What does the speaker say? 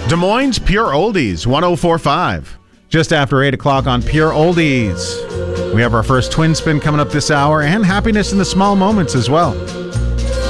Des Moines Pure Oldies, 104.5. Just after 8 o'clock on Pure Oldies. We have our first twin spin coming up this hour and happiness in the small moments as well.